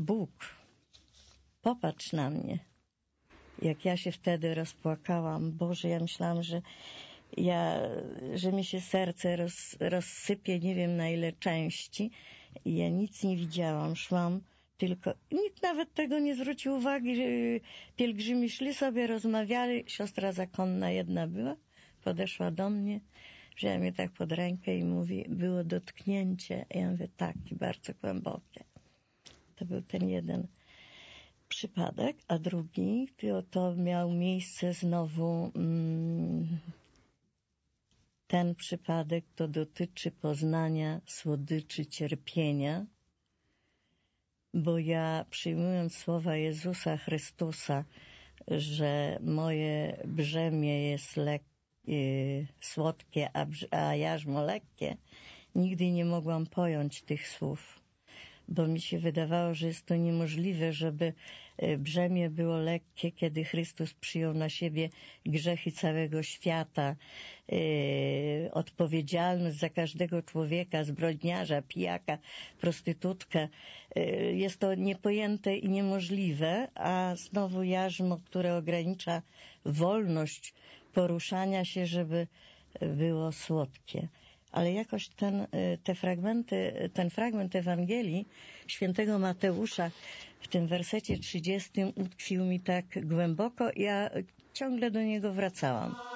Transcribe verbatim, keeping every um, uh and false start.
Bóg, popatrz na mnie. Jak ja się wtedy rozpłakałam, Boże, ja myślałam, że ja, że mi się serce roz, rozsypie, nie wiem na ile części. I ja nic nie widziałam, szłam tylko, nikt nawet tego nie zwrócił uwagi, że pielgrzymi szli sobie, rozmawiali, siostra zakonna jedna była, podeszła do mnie, wzięła mnie tak pod rękę i mówi, było dotknięcie. Ja mówię, tak, i bardzo głębokie. To był ten jeden przypadek, a drugi to, to miał miejsce znowu mm, ten przypadek to dotyczy poznania słodyczy cierpienia, bo ja przyjmując słowa Jezusa Chrystusa, że moje brzemię jest lek, y, słodkie, a, brz, a jarzmo lekkie, nigdy nie mogłam pojąć tych słów, bo mi się wydawało, że jest to niemożliwe, żeby brzemię było lekkie, kiedy Chrystus przyjął na siebie grzechy całego świata, yy, odpowiedzialność za każdego człowieka, zbrodniarza, pijaka, prostytutkę. Yy, jest to niepojęte i niemożliwe, a znowu jarzmo, które ogranicza wolność poruszania się, żeby było słodkie. Ale jakoś ten, te fragmenty, ten fragment Ewangelii świętego Mateusza w tym wersecie trzydziestym utkwił mi tak głęboko, ja ciągle do niego wracałam.